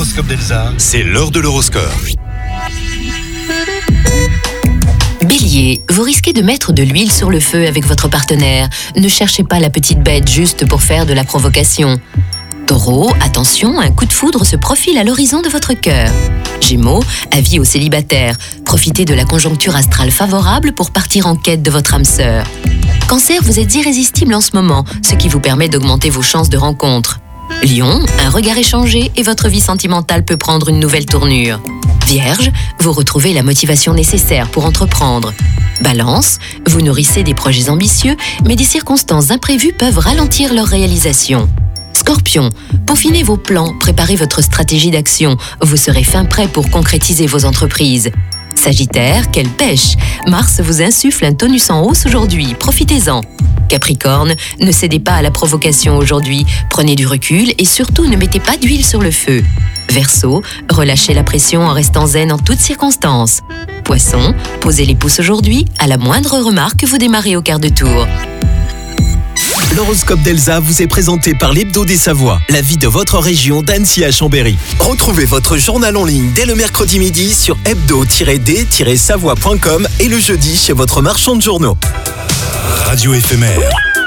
L'horoscope d'Elsa. C'est l'heure de l'horoscope. Bélier, vous risquez de mettre de l'huile sur le feu avec votre partenaire. Ne cherchez pas la petite bête juste pour faire de la provocation. Taureau, attention, un coup de foudre se profile à l'horizon de votre cœur. Gémeaux, avis aux célibataires. Profitez de la conjoncture astrale favorable pour partir en quête de votre âme sœur. Cancer, vous êtes irrésistible en ce moment, ce qui vous permet d'augmenter vos chances de rencontre. Lion, un regard échangé et votre vie sentimentale peut prendre une nouvelle tournure. Vierge, vous retrouvez la motivation nécessaire pour entreprendre. Balance, vous nourrissez des projets ambitieux, mais des circonstances imprévues peuvent ralentir leur réalisation. Scorpion, peaufinez vos plans, préparez votre stratégie d'action. Vous serez fin prêt pour concrétiser vos entreprises. Sagittaire, quelle pêche! Mars vous insuffle un tonus en hausse aujourd'hui, profitez-en. Capricorne, ne cédez pas à la provocation aujourd'hui, prenez du recul et surtout ne mettez pas d'huile sur le feu. Verseau, relâchez la pression en restant zen en toutes circonstances. Poisson, posez les pouces aujourd'hui, à la moindre remarque vous démarrez au quart de tour. L'horoscope d'Elsa vous est présenté par l'Hebdo des Savoies, la vie de votre région d'Annecy à Chambéry. Retrouvez votre journal en ligne dès le mercredi midi sur hebdo-d-savoie.com et le jeudi chez votre marchand de journaux. Radio éphémère.